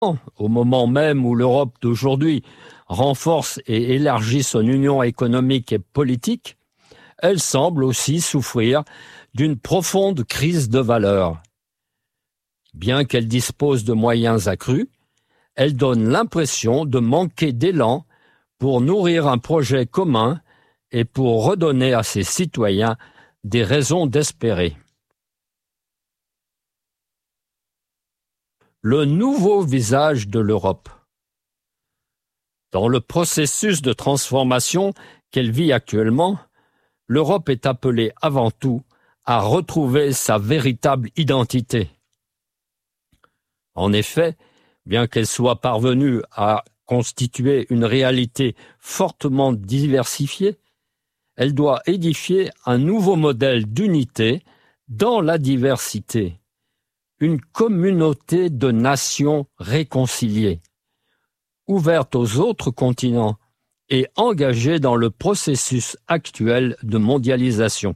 Au moment même où l'Europe d'aujourd'hui renforce et élargit son union économique et politique, elle semble aussi souffrir d'une profonde crise de valeurs. Bien qu'elle dispose de moyens accrus, elle donne l'impression de manquer d'élan pour nourrir un projet commun et pour redonner à ses citoyens des raisons d'espérer. Le nouveau visage de l'Europe. Dans le processus de transformation qu'elle vit actuellement, l'Europe est appelée avant tout à retrouver sa véritable identité. En effet, bien qu'elle soit parvenue à constituer une réalité fortement diversifiée, elle doit édifier un nouveau modèle d'unité dans la diversité, une communauté de nations réconciliées, ouverte aux autres continents et engagée dans le processus actuel de mondialisation.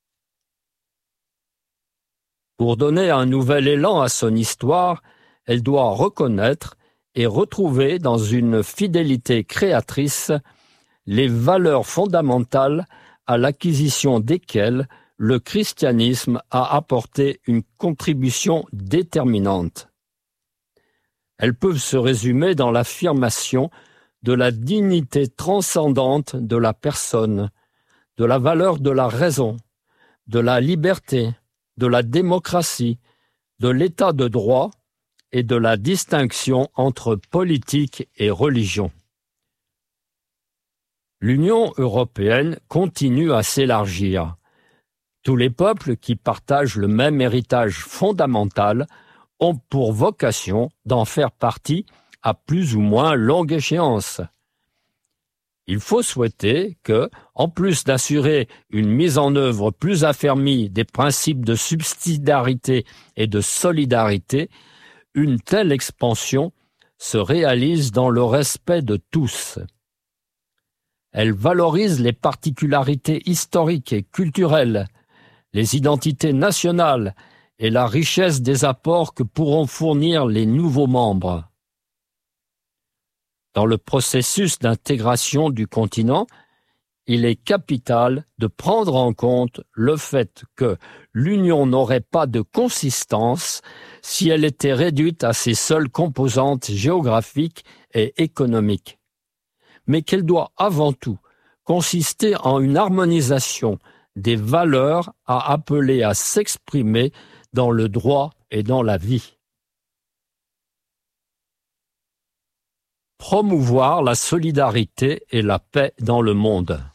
Pour donner un nouvel élan à son histoire, elle doit reconnaître et retrouver dans une fidélité créatrice les valeurs fondamentales à l'acquisition desquelles le christianisme a apporté une contribution déterminante. Elles peuvent se résumer dans l'affirmation de la dignité transcendante de la personne, de la valeur de la raison, de la liberté, de la démocratie, de l'état de droit et de la distinction entre politique et religion. L'Union européenne continue à s'élargir. Tous les peuples qui partagent le même héritage fondamental ont pour vocation d'en faire partie à plus ou moins longue échéance. Il faut souhaiter que, en plus d'assurer une mise en œuvre plus affermie des principes de subsidiarité et de solidarité, une telle expansion se réalise dans le respect de tous. Elle valorise les particularités historiques et culturelles, les identités nationales et la richesse des apports que pourront fournir les nouveaux membres. Dans le processus d'intégration du continent, il est capital de prendre en compte le fait que l'Union n'aurait pas de consistance si elle était réduite à ses seules composantes géographiques et économiques, mais qu'elle doit avant tout consister en une harmonisation des valeurs à appeler à s'exprimer dans le droit et dans la vie. Promouvoir la solidarité et la paix dans le monde.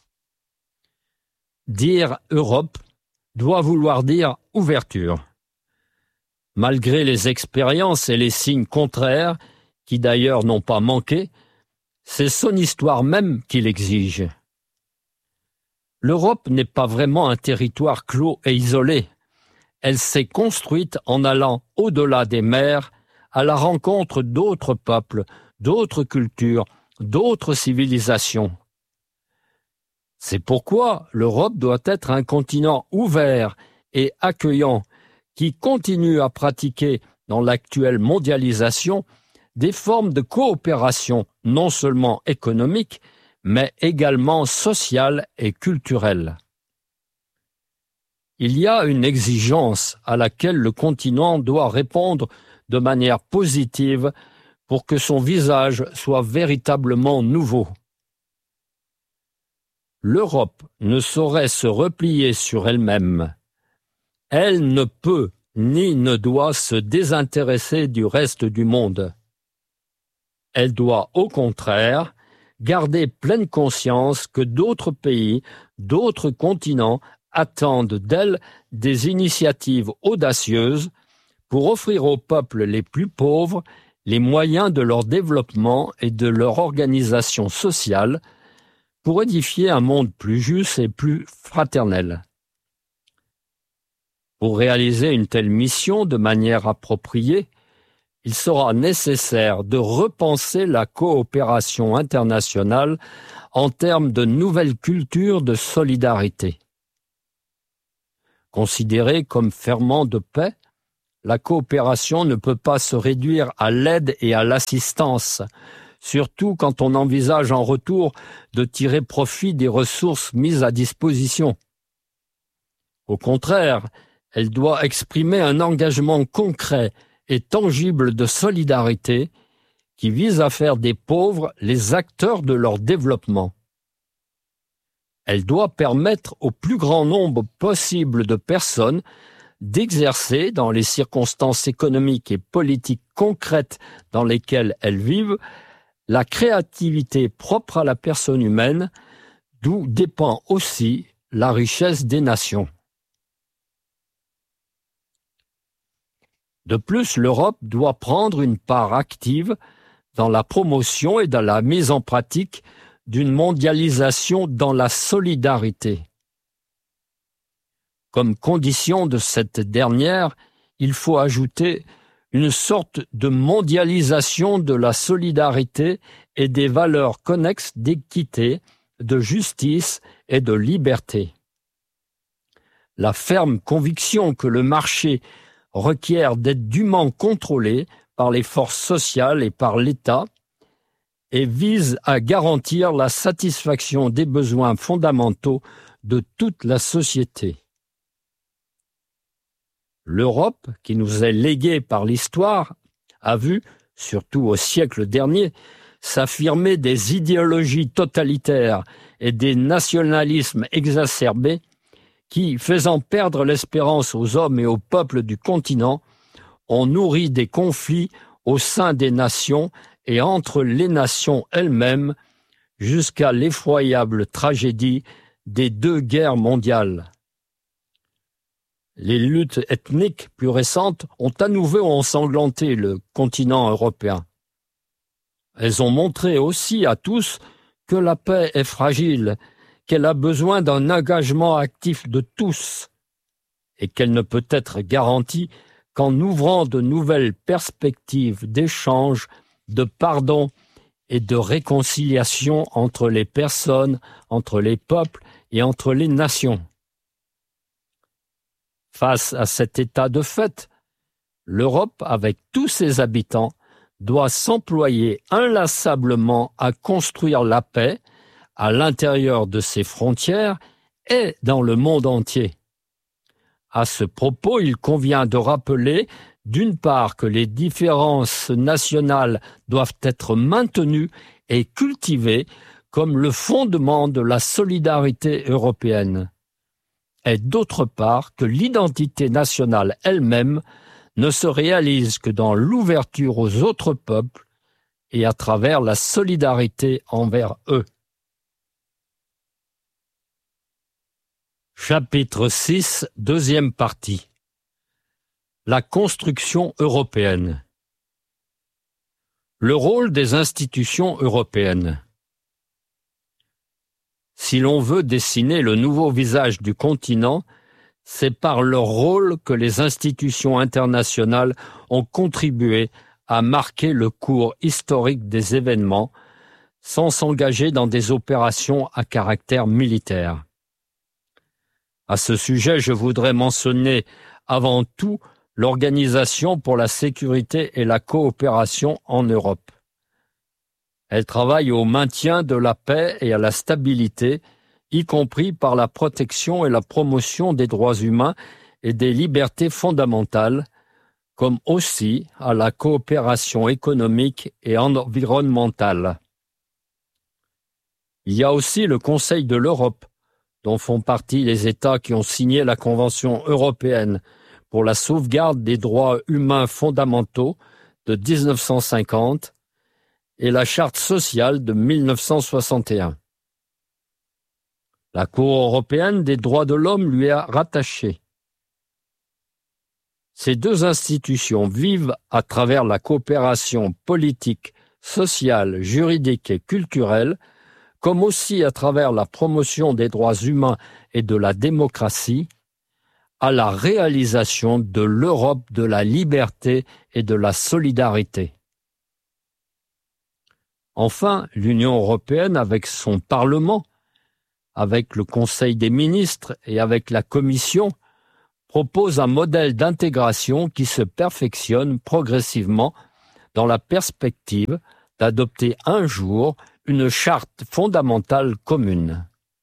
Dire Europe doit vouloir dire ouverture. Malgré les expériences et les signes contraires, qui d'ailleurs n'ont pas manqué, c'est son histoire même qui l'exige. L'Europe n'est pas vraiment un territoire clos et isolé. Elle s'est construite en allant au-delà des mers, à la rencontre d'autres peuples, d'autres cultures, d'autres civilisations. C'est pourquoi l'Europe doit être un continent ouvert et accueillant qui continue à pratiquer dans l'actuelle mondialisation des formes de coopération non seulement économiques, mais également sociales et culturelles. Il y a une exigence à laquelle le continent doit répondre de manière positive pour que son visage soit véritablement nouveau. L'Europe ne saurait se replier sur elle-même. Elle ne peut ni ne doit se désintéresser du reste du monde. Elle doit, au contraire, garder pleine conscience que d'autres pays, d'autres continents attendent d'elle des initiatives audacieuses pour offrir aux peuples les plus pauvres les moyens de leur développement et de leur organisation sociale pour édifier un monde plus juste et plus fraternel. Pour réaliser une telle mission de manière appropriée, il sera nécessaire de repenser la coopération internationale en termes de nouvelles cultures de solidarité. Considérée comme ferment de paix, la coopération ne peut pas se réduire à l'aide et à l'assistance, surtout quand on envisage en retour de tirer profit des ressources mises à disposition. Au contraire, elle doit exprimer un engagement concret et tangible de solidarité qui vise à faire des pauvres les acteurs de leur développement. Elle doit permettre au plus grand nombre possible de personnes d'exercer, dans les circonstances économiques et politiques concrètes dans lesquelles elles vivent, la créativité propre à la personne humaine, d'où dépend aussi la richesse des nations. De plus, l'Europe doit prendre une part active dans la promotion et dans la mise en pratique d'une mondialisation dans la solidarité. Comme condition de cette dernière, il faut ajouter une sorte de mondialisation de la solidarité et des valeurs connexes d'équité, de justice et de liberté. La ferme conviction que le marché requiert d'être dûment contrôlé par les forces sociales et par l'État et vise à garantir la satisfaction des besoins fondamentaux de toute la société. L'Europe, qui nous est léguée par l'histoire, a vu, surtout au siècle dernier, s'affirmer des idéologies totalitaires et des nationalismes exacerbés qui, faisant perdre l'espérance aux hommes et aux peuples du continent, ont nourri des conflits au sein des nations et entre les nations elles-mêmes jusqu'à l'effroyable tragédie des 2 guerres mondiales. Les luttes ethniques plus récentes ont à nouveau ensanglanté le continent européen. Elles ont montré aussi à tous que la paix est fragile, qu'elle a besoin d'un engagement actif de tous et qu'elle ne peut être garantie qu'en ouvrant de nouvelles perspectives d'échange, de pardon et de réconciliation entre les personnes, entre les peuples et entre les nations. Face à cet état de fait, l'Europe, avec tous ses habitants, doit s'employer inlassablement à construire la paix à l'intérieur de ses frontières et dans le monde entier. À ce propos, il convient de rappeler, d'une part, que les différences nationales doivent être maintenues et cultivées comme le fondement de la solidarité européenne, et d'autre part, que l'identité nationale elle-même ne se réalise que dans l'ouverture aux autres peuples et à travers la solidarité envers eux. Chapitre 6, deuxième partie. La construction européenne. Le rôle des institutions européennes. Si l'on veut dessiner le nouveau visage du continent, c'est par leur rôle que les institutions internationales ont contribué à marquer le cours historique des événements sans s'engager dans des opérations à caractère militaire. À ce sujet, je voudrais mentionner avant tout l'Organisation pour la sécurité et la coopération en Europe. Elle travaille au maintien de la paix et à la stabilité, y compris par la protection et la promotion des droits humains et des libertés fondamentales, comme aussi à la coopération économique et environnementale. Il y a aussi le Conseil de l'Europe, dont font partie les États qui ont signé la Convention européenne pour la sauvegarde des droits humains fondamentaux de 1950 et la Charte sociale de 1961. La Cour européenne des droits de l'homme lui est rattachée. Ces 2 institutions vivent à travers la coopération politique, sociale, juridique et culturelle, comme aussi à travers la promotion des droits humains et de la démocratie, à la réalisation de l'Europe de la liberté et de la solidarité. Enfin, l'Union européenne, avec son Parlement, avec le Conseil des ministres et avec la Commission, propose un modèle d'intégration qui se perfectionne progressivement dans la perspective d'adopter un jour une charte fondamentale commune.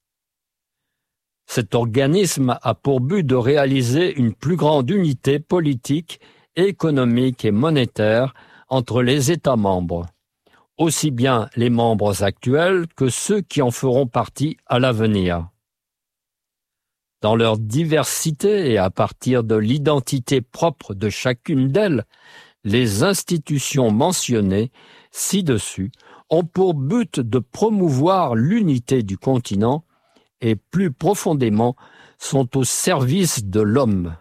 Cet organisme a pour but de réaliser une plus grande unité politique, économique et monétaire entre les États membres, aussi bien les membres actuels que ceux qui en feront partie à l'avenir. Dans leur diversité et à partir de l'identité propre de chacune d'elles, les institutions mentionnées ci-dessus ont pour but de promouvoir l'unité du continent et plus profondément sont au service de l'homme.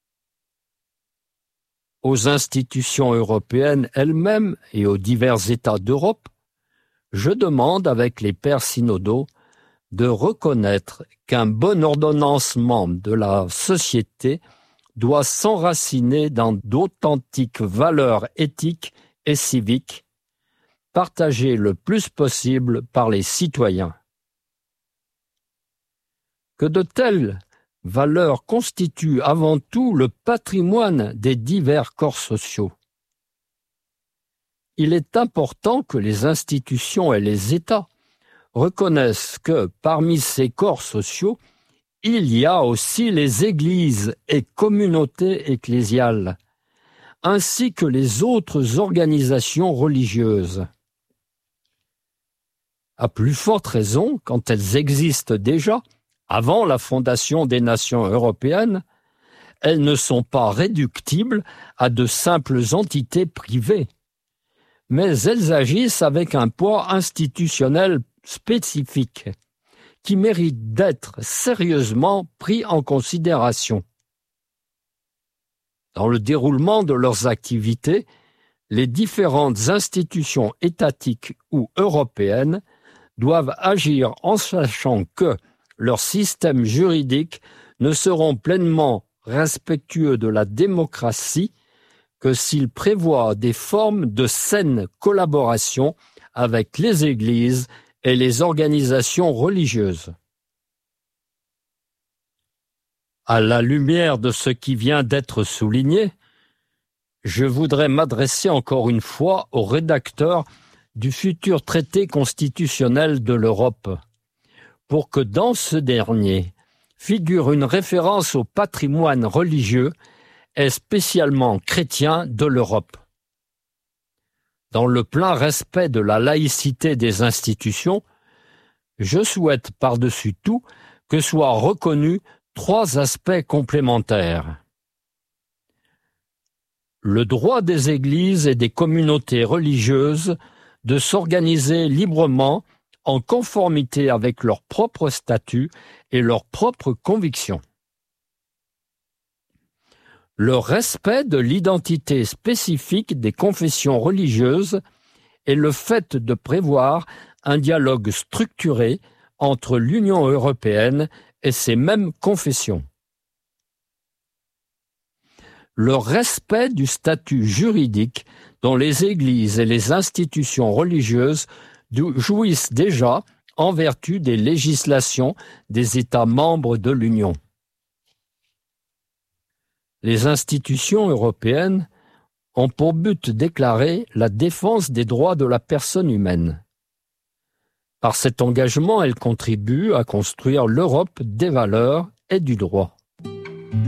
Aux institutions européennes elles-mêmes et aux divers États d'Europe, je demande avec les pères synodaux de reconnaître qu'un bon ordonnancement de la société doit s'enraciner dans d'authentiques valeurs éthiques et civiques, partagées le plus possible par les citoyens. Que de telles valeurs constituent avant tout le patrimoine des divers corps sociaux. Il est important que les institutions et les États reconnaissent que parmi ces corps sociaux, il y a aussi les églises et communautés ecclésiales, ainsi que les autres organisations religieuses. À plus forte raison, quand elles existent déjà, avant la fondation des nations européennes, elles ne sont pas réductibles à de simples entités privées, mais elles agissent avec un poids institutionnel spécifique qui mérite d'être sérieusement pris en considération. Dans le déroulement de leurs activités, les différentes institutions étatiques ou européennes doivent agir en sachant que leurs systèmes juridiques ne seront pleinement respectueux de la démocratie que s'ils prévoient des formes de saine collaboration avec les églises et les organisations religieuses. À la lumière de ce qui vient d'être souligné, je voudrais m'adresser encore une fois aux rédacteurs du futur traité constitutionnel de l'Europe, pour que dans ce dernier figure une référence au patrimoine religieux et spécialement chrétien de l'Europe. Dans le plein respect de la laïcité des institutions, je souhaite par-dessus tout que soient reconnus 3 aspects complémentaires. Le droit des églises et des communautés religieuses de s'organiser librement en conformité avec leurs propres statuts et leurs propres convictions. Le respect de l'identité spécifique des confessions religieuses et le fait de prévoir un dialogue structuré entre l'Union européenne et ces mêmes confessions. Le respect du statut juridique dont les églises et les institutions religieuses jouissent déjà en vertu des législations des États membres de l'Union. Les institutions européennes ont pour but déclaré la défense des droits de la personne humaine. Par cet engagement, elles contribuent à construire l'Europe des valeurs et du droit.